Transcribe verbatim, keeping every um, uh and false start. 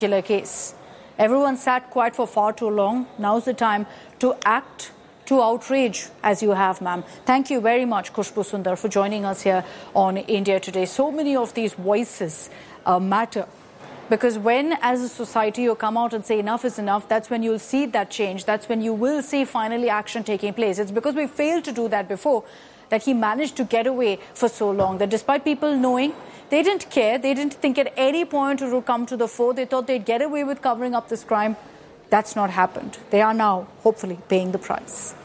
particular case. Everyone sat quiet for far too long. Now's the time to act, to outrage, as you have, ma'am. Thank you very much, Khushbu Sundar, for joining us here on India Today. So many of these voices uh, matter. Because when, as a society, you come out and say enough is enough, that's when you'll see that change. That's when you will see finally action taking place. It's because we failed to do that before that he managed to get away for so long. That despite people knowing, they didn't care. They didn't think at any point it would come to the fore. They thought they'd get away with covering up this crime. That's not happened. They are now, hopefully, paying the price.